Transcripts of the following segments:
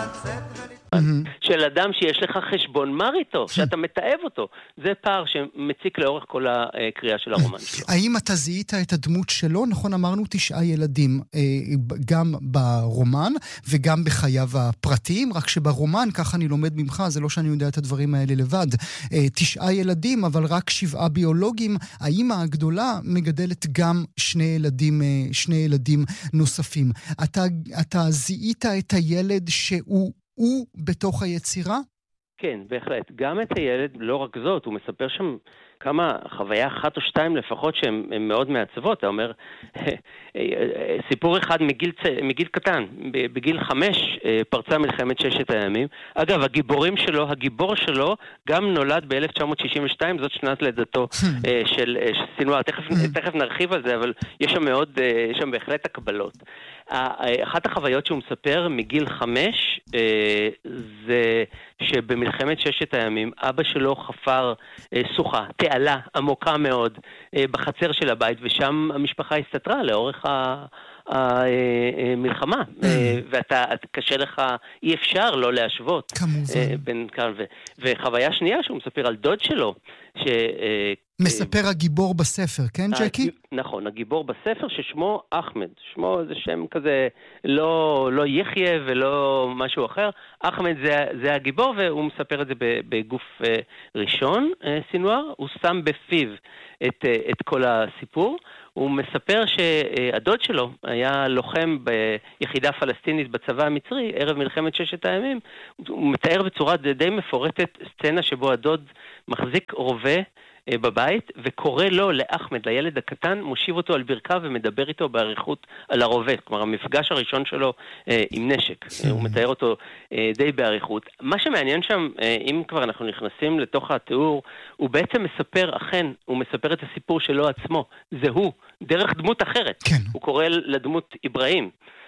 של אדם שיש לך חשבון מר איתו, שאתה מתאהב אותו. זה פער שמציק לאורך כל הקריאה של הרומן שלו. האם אתה זיהית את הדמות שלו? נכון, אמרנו 9 ילדים, גם ברומן וגם בחייו הפרטיים, רק שברומן, ככה אני לומד ממך, זה לא שאני יודע את הדברים האלה לבד, 9 ילדים, אבל רק 7 ביולוגים. האמא הגדולה מגדלת גם 2 ילדים נוספים. אתה זיהית את הילד שהוא בתוך היצירה? כן, בהחלט. גם את הילד, לא רק זאת, הוא מספר שם כמה, חוויה 1 או 2 לפחות שהן מאוד מעצבות. אתה אומר, סיפור אחד מגיל קטן, בגיל 5 פרצה מלחמת 6 הימים. אגב, הגיבור שלו גם נולד ב-1962, זאת שנת לידתו של סינואר. תכף נרחיב על זה, אבל יש שם בהחלט הקבלות. אחת החוויות שהוא מספר מגיל 5 זה שבמלחמת 6 הימים אבא שלו חפר סוחה, תעלה עמוקה מאוד בחצר של הבית, ושם המשפחה הסתתרה לאורך המלחמה, ואתה קשה לך, אי אפשר לא להשוות בין כאן וחוויה שנייה שהוא מספר על דוד שלו מספר הגיבור בספר, כן ג'קי? נכון, הגיבור בספר ששמו אחמד, שמו זה שם כזה לא יחיה ולא משהו אחר, אחמד זה הגיבור, והוא מספר את זה בגוף ראשון, סינואר, הוא שם בפיו את כל הסיפור. הוא מספר שהדוד שלו היה לוחם ביחידה פלסטינית בצבא המצרי ערב מלחמת 6 הימים. הוא מתאר בצורה די מפורטת סצנה שבו הדוד מחזיק רובה בבית וקורא לו לאחמד, לילד הקטן, מושיב אותו על ברכיו ומדבר איתו בעריכות על הרובה. כלומר, המפגש הראשון שלו עם נשק. הוא מתאר אותו די בעריכות. מה שמעניין שם, אם כבר אנחנו נכנסים לתוך התיאור, הוא בעצם מספר, אכן, הוא מספר את הסיפור שלו עצמו. זה הוא, דרך דמות אחרת. כן. הוא קורא לדמות איברהים.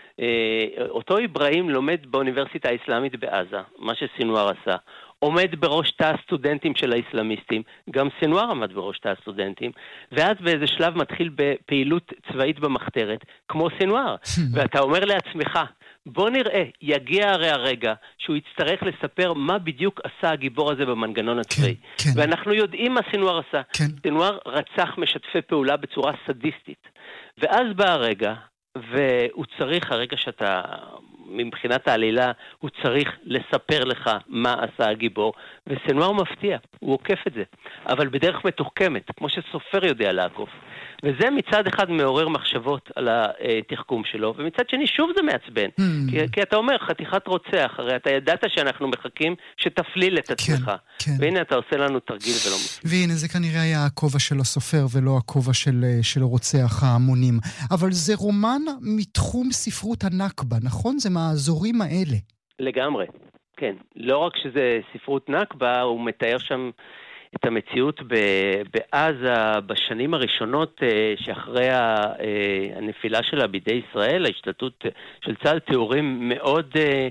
אותו איברהים לומד באוניברסיטה האסלאמית בעזה, מה שסינואר עשה. עומד בראש תא הסטודנטים של האסלאמיסטים, גם סינואר עמד בראש תא הסטודנטים, ואז באיזה שלב מתחיל בפעילות צבאית במחתרת, כמו סינואר. ואתה אומר לעצמך, בוא נראה, יגיע הרי הרגע שהוא יצטרך לספר מה בדיוק עשה הגיבור הזה במנגנון הצבאי. כן. ואנחנו יודעים מה סינואר עשה. כן. סינואר רצח משתפי פעולה בצורה סדיסטית. ואז בא הרגע, והוא צריך, הרגע שאתה, מבחינת העלילה, הוא צריך לספר לך מה עשה הגיבור, וסנואר מפתיע, הוא עוקף את זה, אבל בדרך מתוחכמת, כמו שסופר יודע לעקוף. וזה מצד אחד מעורר מחשבות על התחכום שלו, ומצד שני שוב זה מעצבן, כי אתה אומר, חתיכת רוצח, הרי אתה ידעת שאנחנו מחכים שתפליל את עצמך, והנה אתה עושה לנו תרגיל ולא מספיק. והנה זה כנראה היה הכובע של הסופר ולא הכובע של רוצח ההמונים, אבל זה רומן מתחום ספרות הנכבה, נכון? זה מהאזורים האלה. לגמרי, כן. לא רק שזה ספרות נכבה, הוא מתאר שם את המציאות בעזה בשנים הראשונות שאחרי הנפילה שלה בידי ישראל, ההשתלטות של צה"ל, תיאורים מאוד,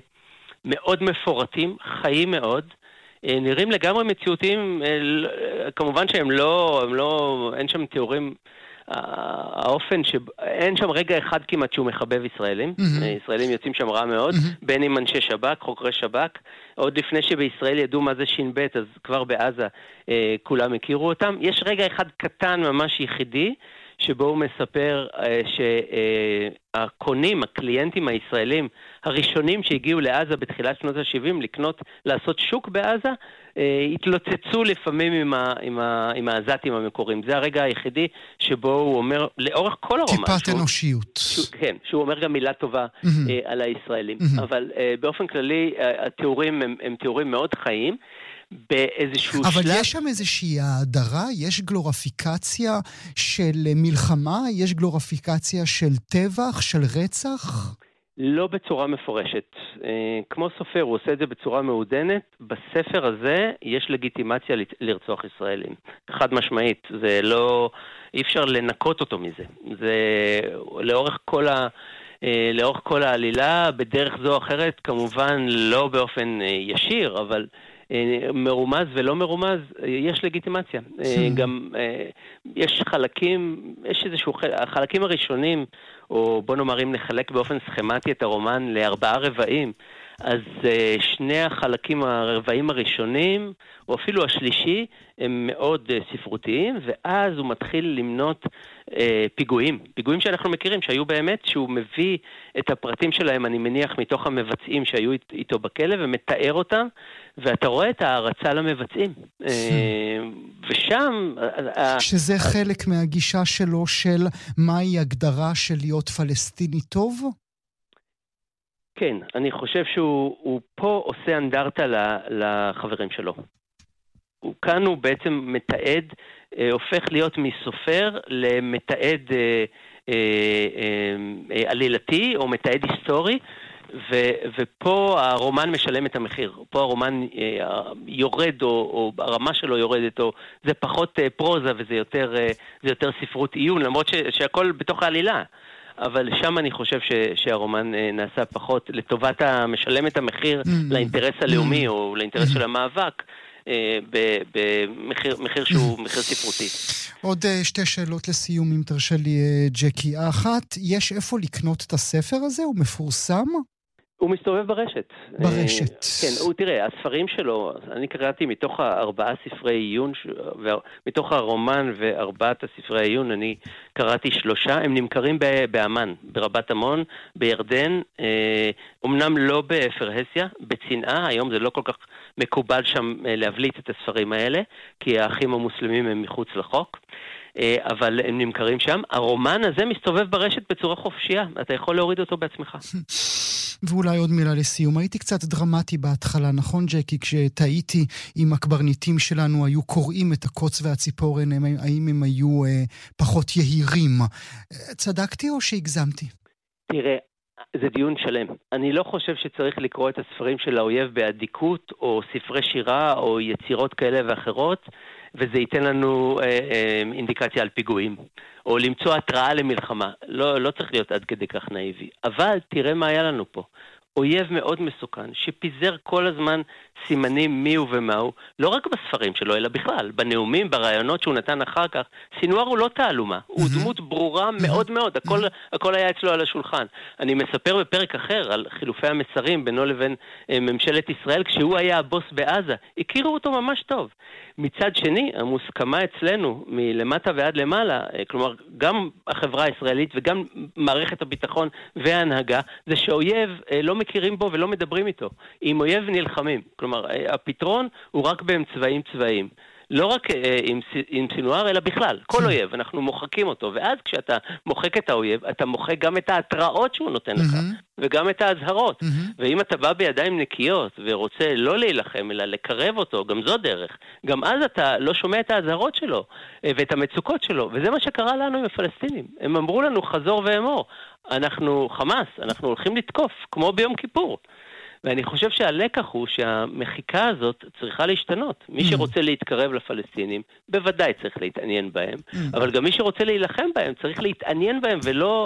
מאוד מפורטים, חיים מאוד, נראים לגמרי מציאותיים, כמובן שהם לא, אין שם תיאורים, האופן אין שם רגע אחד כמעט שהוא מחבב ישראלים, ישראלים יוצאים שם רע מאוד, בין אם אנשי שב"כ, חוקרי שב"כ, עוד לפני שבישראל ידעו מה זה שין בית, אז כבר בעזה כולם הכירו אותם. יש רגע אחד קטן ממש יחידי, שבו הוא מספר שהקונים, הקליינטים הישראלים הראשונים שהגיעו לעזה בתחילת שנות ה-70 לעשות שוק בעזה, התלוצצו לפעמים עם העזתים המקוריים. זה הרגע היחידי שבו הוא אומר, לאורך כל הרומן, טיפת אנושיות. כן, שהוא אומר גם מילה טובה על הישראלים. אבל באופן כללי, התיאורים הם תיאורים מאוד חיים, באיזשהו אבל שלב... יש שם איזושהי הדרה, יש גלוריפיקציה של מלחמה, יש גלוריפיקציה של טבח, של רצח? לא בצורה מפורשת. כמו סופר, הוא עושה את זה בצורה מעודנת. בספר הזה יש לגיטימציה לרצוח ישראלים. חד משמעית. זה לא... אי אפשר לנקות אותו מזה. זה לאורך כל העלילה, בדרך זו או אחרת, כמובן לא באופן ישיר, אבל... מרומז ולא מרומז, יש לגיטימציה. גם יש חלקים, יש איזשהו החלקים הראשונים, או בוא נאמר אם נחלק באופן סכמטי את הרומן ל4 רבעים, אז שני החלקים הרבעים הראשונים, או אפילו השלישי, הם מאוד ספרותיים, ואז הוא מתחיל למנות פיגועים שאנחנו מכירים, שהיו באמת, שהוא מביא את הפרטים שלהם, אני מניח, מתוך המבצעים שהיו איתו בכלא, ומתאר אותם, ואתה רואה את ההרצה למבצעים. ושם... שזה חלק מהגישה שלו של מהי הגדרה של להיות פלסטיני טוב? כן, אני חושב שהוא פה עושה אנדרטה לחברים שלו. כאן הוא בעצם מתעד, הופך להיות מסופר למתעד עלילתי או מתעד היסטורי, ופה הרומן משלם את המחיר. פה הרומן יורד, או הרמה שלו יורדת, או זה פחות פרוזה וזה יותר ספרות עיון, למרות שהכל בתוך העלילה. אבל שם אני חושב שהרומן נעשה פחות לטובת המשלם את המחיר לאינטרס הלאומי או לאינטרס של המאבק, במחיר שהוא מחיר ספרותי. עוד שתי שאלות לסיום, אם תרשה לי, ג'קי. האחת, יש איפה לקנות את הספר הזה? הוא מפורסם? הוא מסתובב ברשת. ברשת. כן, תראה, הספרים שלו, אני קראתי מתוך 4 ספרי עיון, מתוך הרומן ו4 ספרי העיון, אני קראתי 3, הם נמכרים באמן, ברבת עמון, בירדן, אמנם לא בפרהסיה, בצנעה, היום זה לא כל כך מקובל שם להבליט את הספרים האלה, כי האחים המוסלמים הם מחוץ לחוק. אבל הם נמכרים שם. הרומן הזה מסתובב ברשת בצורה חופשייה. אתה יכול להוריד אותו בעצמך. ואולי עוד מילה לסיום. הייתי קצת דרמטי בהתחלה, נכון ג'קי? כשטעיתי עם הקברניטים שלנו, היו קוראים את הקוץ והציפורן, האם הם היו פחות יהירים? צדקתי או שהגזמתי? תראה, זה דיון שלם. אני לא חושב שצריך לקרוא את הספרים של האויב באדיקות, או ספרי שירה, או יצירות כאלה ואחרות, וזה ייתן לנו אינדיקציה על פיגועים, או למצוא התראה למלחמה. לא צריך להיות עד כדי כך נאיבי. אבל תראה מה היה לנו פה. אויב מאוד מסוכן, שפיזר כל הזמן סימנים מי הוא ומה הוא, לא רק בספרים שלו, אלא בכלל, בנאומים, ברעיונות שהוא נתן אחר כך. סינואר הוא לא תעלומה, הוא דמות ברורה מאוד מאוד, הכל היה אצלו על השולחן. אני מספר בפרק אחר על חילופי המסרים בינו לבין ממשלת ישראל, כשהוא היה הבוס בעזה, הכירו אותו ממש טוב. מצד שני, המוסכמה אצלנו, מלמטה ועד למעלה, כלומר, גם החברה הישראלית וגם מערכת הביטחון וההנהגה, זה שאויב לא מכירים בו ולא מדברים איתו. עם אויב נלחמים. כלומר, הפתרון הוא רק באמצעים צבאיים. לא רק עם סינואר, אלא בכלל. כל אויב, אנחנו מוחקים אותו. ואז כשאתה מוחק את האויב, אתה מוחק גם את ההתראות שהוא נותן לך, וגם את ההזהרות. ואם אתה בא בידיים נקיות ורוצה לא להילחם, אלא לקרב אותו, גם זו דרך. גם אז אתה לא שומע את ההזהרות שלו, ואת המצוקות שלו. וזה מה שקרה לנו עם הפלסטינים. הם אמרו לנו חזור ואמור. אנחנו חמאס, אנחנו הולכים לתקוף, כמו ביום כיפור. ואני חושב שהלקח הוא שהמחיקה הזאת צריכה להשתנות. מי שרוצה להתקרב לפלסטינים, בוודאי צריך להתעניין בהם, אבל גם מי שרוצה להילחם בהם, צריך להתעניין בהם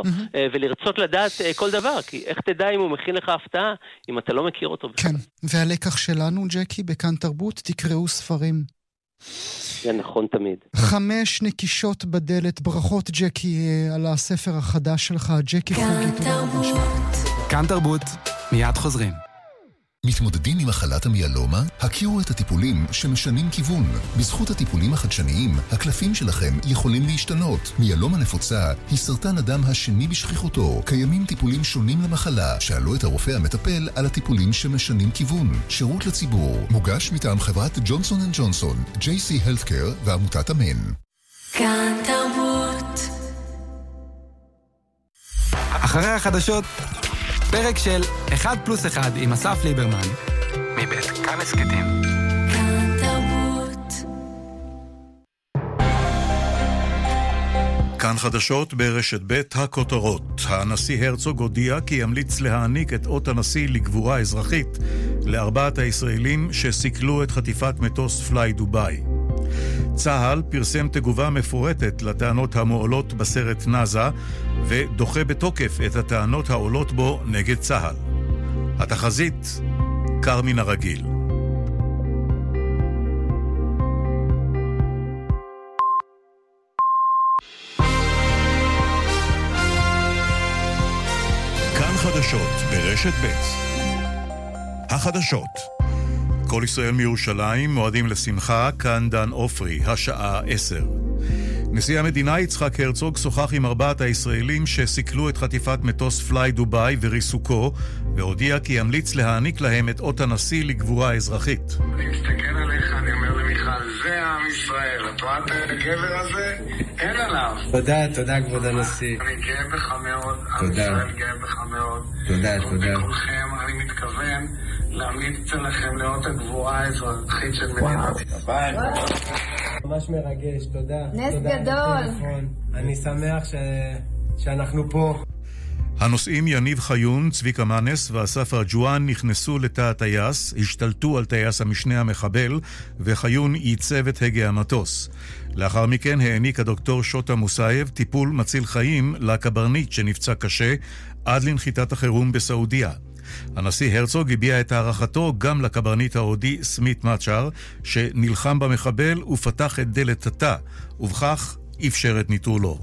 ולרצות לדעת כל דבר, כי איך תדע אם הוא מכין לך הפתעה, אם אתה לא מכיר אותו בכלל. כן, והלקח שלנו, ג'קי, בכאן תרבות, תקראו ספרים. זה נכון תמיד. 5 נקישות בדלת. ברכות ג'קי על הספר החדש שלך, ג'קי חוגי. כאן תרבות, מיד חוזרים. מתמודדים עם מחלת המיאלומה? הכירו את הטיפולים שמשנים כיוון. בזכות הטיפולים החדשניים, הקלפים שלכם יכולים להשתנות. מיאלומה נפוצה היא סרטן הדם השני בשכיחותו. קיימים טיפולים שונים למחלה. שאלו את הרופא המטפל על הטיפולים שמשנים כיוון. שירות לציבור. מוגש מטעם חברת ג'ונסון & ג'ונסון, JC Healthcare ועמותת אמן. כאן תרבות. אחרי החדשות, פרק של 1+1 עם אסף ליברמן מבית כאן הסכתים. כאן תרבות. כאן חדשות ברשת ב' הכותרות. הנשיא הרצוג הודיע כי ימליץ להעניק את אות הנשיא לגבורה אזרחית ל4 הישראלים שסיכלו את חטיפת מטוס פליי דוביי. צה"ל פרסם תגובה מפורטת לטענות המועלות בסרט נאזה ודוחה בתוקף את הטענות העולות בו נגד צה"ל. התחזית קר מן הרגיל. כאן חדשות ברשת ב'. החדשות. כל ישראל מירושלים מועדים לשמחה, כאן דן אופרי, השעה 10. נשיא המדינה יצחק הרצוג שוחח עם 4 הישראלים שסיכלו את חטיפת מטוס פליי דובאי וריסוקו, והודיע כי ימליץ להעניק להם את אות הנשיא לגבורה אזרחית. אני מסתכל עליך, אני אומר למיכל, זה עם ישראל, את רואה את הגבר הזה? אין עליו. תודה כבוד הנשיא. אני גאה בך מאוד, עם ישראל גאה בך מאוד. תודה. ובכולכם אני מתכוון להמליץ לכם לאות הגבורה האזרחית של מדינת ישראל. ממש מרגש, תודה. נס גדול. אני שמח שאנחנו פה. הנוסעים יניב חיון, צביקה מנס ואסף ארג'ואן נכנסו לתא הטייס, השתלטו על טייס המשנה המחבל, וחיון ייצב את הגה המטוס. לאחר מכן העניק הדוקטור שוטה מוסייב טיפול מציל חיים לקברניט שנפצע קשה עד לנחיתת החירום בסעודיה. הנשיא הרצוג הביע את הערכתו גם לקברניט ההודי סמית מאצ'ר, שנלחם במחבל ופתח את דלת התא, ובכך אפשר את ניטרולו.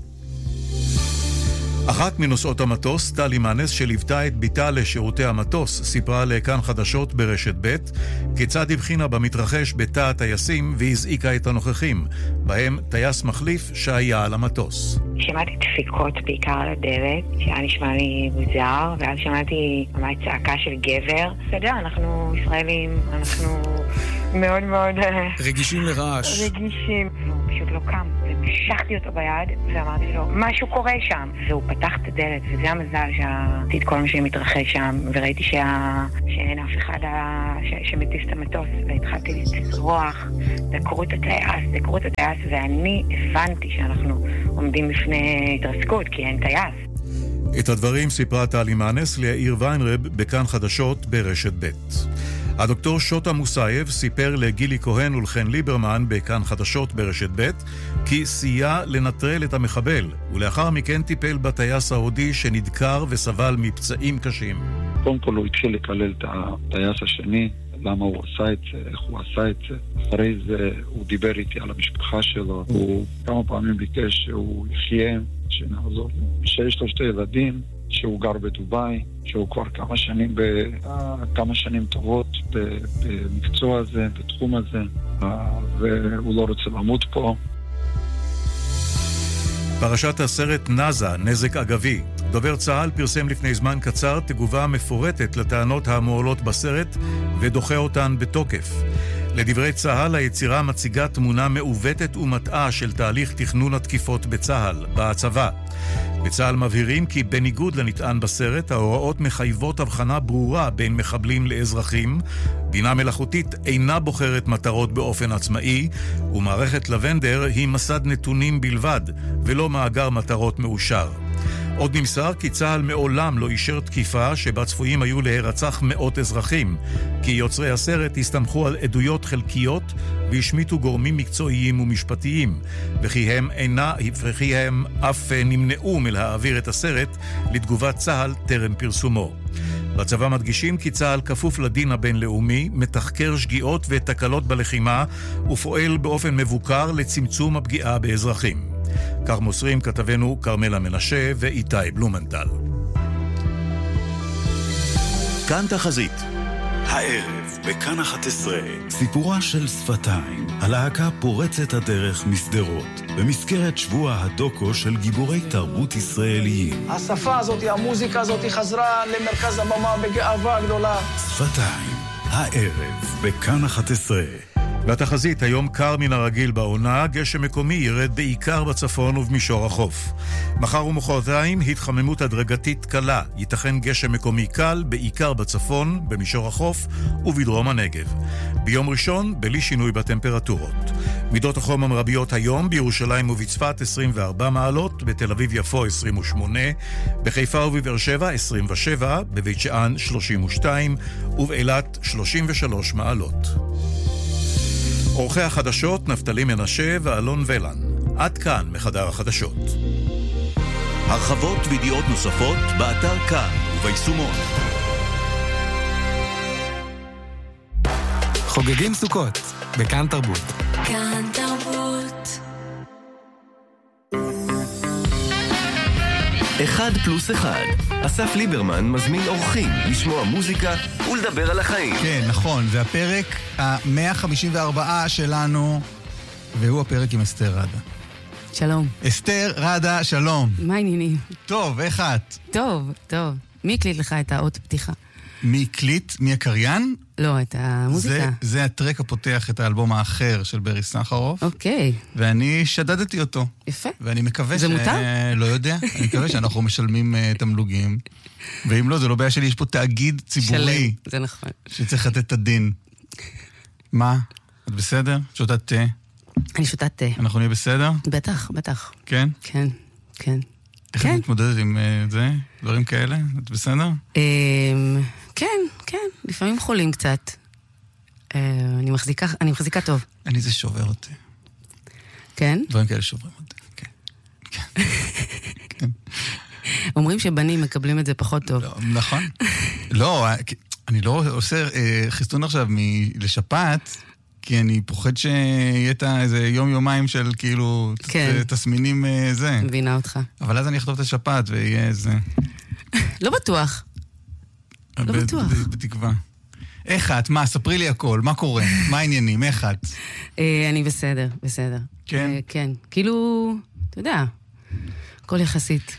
אחת מנוסעות המטוס, טלי מנס, שליוותה את ביתה לשירותי המטוס, סיפרה לכאן חדשות ברשת ב' כיצד הבחינה במתרחש בתא הטייסים והזעיקה את הנוכחים, בהם טייס מחליף שהיה על המטוס. שמעתי דפיקות בעיקר על הדלת, שהיה נשמע לי מוזר, ואז שמעתי ממש צעקה של גבר. אתה יודע, אנחנו ישראלים, אנחנו מאוד מאוד רגישים לרעש. רגישים. והוא פשוט לא קם. ומשכתי אותו ביד ואמרתי לו, משהו קורה שם. והוא פתח את הדלת, וזה המזל שעשיתי את כל מה שמתרחש שם, וראיתי שאין אף אחד שמטיס את המטוס, והתחלתי לצרוח, דקרו את הטייס, ואני הבנתי שאנחנו עומדים בפני התרסקות, כי אין טייס. את הדברים סיפרה טלי מנס ליאיר ויינרב בכאן חדשות ברשת ב'. הדוקטור שוטה מוסייב סיפר לגילי כהן ולחן ליברמן בכאן חדשות ברשת ב' כי סייע לנטרל את המחבל, ולאחר מכן טיפל בטייס ההודי שנדקר וסבל מפצעים קשים. קודם כל הוא התחיל לקלל את הטייס השני, למה הוא עשה את זה, איך הוא עשה את זה. אחרי זה הוא דיבר איתי על המשפחה שלו, הוא כמה פעמים ביקש שהוא יחיה, שנעזור לו. שיש לו 2 ילדים, שהוא גר בדובאי, שהוא כבר כמה שנים טובות במקצוע הזה, בתחום הזה, והוא לא רוצה למות פה. פרשת הסרט נזה, נזק אגבי. דובר צה"ל פרסם לפני זמן קצר תגובה מפורטת לטענות המועלות בסרט ודוחה אותן בתוקף. לדברי צה"ל, היצירה מציגה תמונה מעוותת ומטעה של תהליך תכנון התקיפות בצבא. בצה"ל מבהירים כי בניגוד לנטען בסרט, ההוראות מחייבות הבחנה ברורה בין מחבלים לאזרחים, בינה מלאכותית אינה בוחרת מטרות באופן עצמאי, ומערכת לבנדר היא מסד נתונים בלבד, ולא מאגר מטרות מאושר. עוד נמסר כי צה"ל מעולם לא אישר תקיפה שבה צפויים היו להירצח מאות אזרחים, כי יוצרי הסרט הסתמכו על עדויות חלקיות והשמיטו גורמים מקצועיים ומשפטיים, וכי הם אף נמנעו מלהעביר את הסרט לתגובת צה"ל טרם פרסומו. בצבא מדגישים כי צה"ל כפוף לדין הבינלאומי, מתחקר שגיאות ותקלות בלחימה ופועל באופן מבוקר לצמצום הפגיעה באזרחים. כך מוסרים כתבנו קרמלה מנשה ואיתי בלומנטל. כאן תחזית. הערב בכאן 11. סיפורה של שפתיים. הלהקה פורצת הדרך מסדרות. במזכרת שבוע הדוקו של גיבורי תרבות ישראליים. השפה הזאת, המוזיקה הזאת חזרה למרכז הבמה בגאווה גדולה. שפתיים. הערב בכאן 11. בתחזית היום קר מן הרגיל בעונה, גשם מקומי ירד בעיקר בצפון ובמישור החוף. מחר ומחרתיים התחממות הדרגתית קלה, ייתכן גשם מקומי קל בעיקר בצפון, במישור החוף ובדרום הנגב. ביום ראשון בלי שינוי בטמפרטורות. מידות החום המרביות היום בירושלים ובצפת 24 מעלות, בתל אביב יפו 28, בחיפה ובבאר שבע 27, בבית שאן 32 ובאילת 33 מעלות. עורכי החדשות נפתלי מנשה ואלון ולן. עד כאן מחדר החדשות. הרחבות וידיעות נוספות באתר כאן וביישומון. חוגגים סוכות בכאן תרבות. כאן תרבות. 1+1. אסף ליברמן מזמין אורחים לשמוע מוזיקה ולדבר על החיים. כן, נכון, זה הפרק ה-154 שלנו, והוא הפרק עם אסתר רדה. שלום. אסתר רדה, שלום. מה העניינים? טוב, איך את? טוב, טוב. מי הקליט לך את האות פתיחה? מי הקליט? מי הקריין? לא, את המוזיקה. זה הטרק הפותח את האלבום האחר של ברי סחרוף. אוקיי. ואני שדדתי אותו. יפה. ואני מקווה זה מותר? לא יודע. אני מקווה שאנחנו משלמים תמלוגים. ואם לא, זה לא בעיה שלי, יש פה תאגיד ציבורי. שלם, זה נכון. שצריך לתת את הדין. מה? את בסדר? שותה תה? אני שותה תה. אנחנו נהיה בסדר? בטח, בטח. כן? כן, כן. איך את מתמודדת עם זה? דברים כאלה? את בסדר? כן, כן. לפעמים חולים קצת. אני מחזיקה טוב. אני זה שובר אותי. כן? דברים כאלה שוברים אותי. כן. כן. אומרים שבנים מקבלים את זה פחות טוב. נכון. לא, אני לא עושה חיסון עכשיו לשפעת, כי אני פוחד שיהיה איזה יום-יומיים של כאילו תסמינים זה. מבינה אותך. אבל אז אני אכתוב את השפעת ויהיה איזה... לא בטוח. לא בטוח. בתקווה. איך את? מה? ספרי לי הכל. מה קורה? מה העניינים? איך את? אני בסדר, בסדר. כן? כן. כאילו, אתה יודע, הכל יחסית.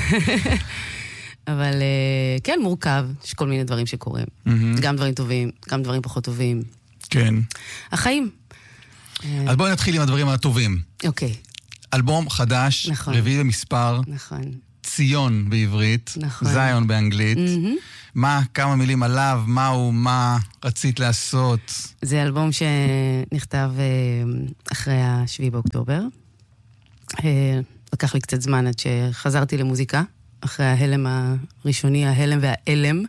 אבל כן, מורכב. יש כל מיני דברים שקורים. גם דברים טובים, גם דברים פחות טובים. כן. החיים. אז בואי נתחיל עם הדברים הטובים. אוקיי. אלבום חדש, נכון. רביעי במספר. נכון. ציון בעברית. נכון. זיון באנגלית. מה, כמה מילים עליו, מה רצית לעשות? זה אלבום שנכתב אחרי ה7 באוקטובר. לקח לי קצת זמן עד שחזרתי למוזיקה, אחרי ההלם הראשוני, ההלם והאלם.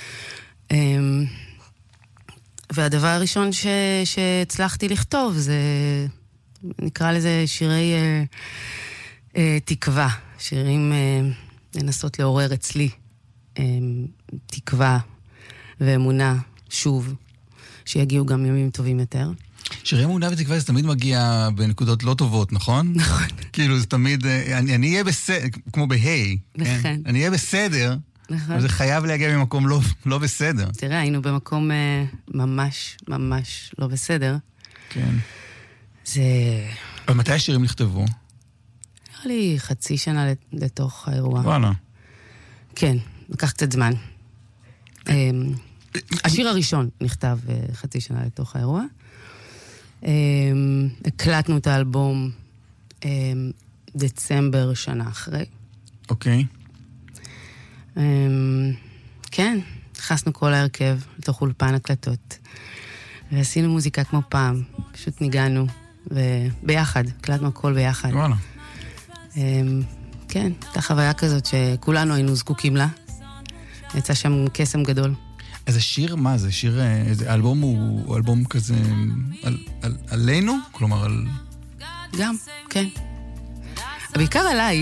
והדבר הראשון שהצלחתי לכתוב זה, נקרא לזה שירי תקווה, שירים לנסות לעורר אצלי תקווה ואמונה, שוב, שיגיעו גם ימים טובים יותר. שירי אמונה ותקווה זה תמיד מגיע בנקודות לא טובות, נכון? נכון. כאילו זה תמיד, אני אהיה בסדר, כמו בהיי. נכון. אני אהיה בסדר, אבל זה חייב להגיע ממקום לא בסדר. תראה, היינו במקום ממש ממש לא בסדר. כן. זה... אבל מתי השירים נכתבו? נראה לי חצי שנה לתוך האירוע. וואלה. כן, לקח קצת זמן. השיר הראשון נכתב חצי שנה לתוך האירוע. הקלטנו את האלבום דצמבר שנה אחרי. אוקיי. כן, נכנסנו כל ההרכב לתוך אולפן הקלטות. ועשינו מוזיקה כמו פעם. פשוט ניגענו, וביחד, הקלטנו הכל ביחד. וואלה. כן, הייתה חוויה כזאת שכולנו היינו זקוקים לה. יצא שם קסם גדול. אז השיר, מה זה? שיר, האלבום הוא אלבום כזה עלינו? כלומר על... גם, כן. בעיקר עליי.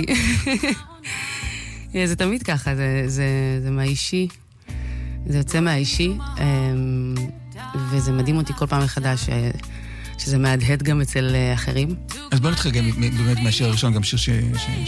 זה תמיד ככה, זה מהאישי. זה יוצא מהאישי. וזה מדהים אותי כל פעם מחדש שזה מהדהד גם אצל אחרים. אז בוא נתחיל גם באמת מהשיר הראשון, גם שיר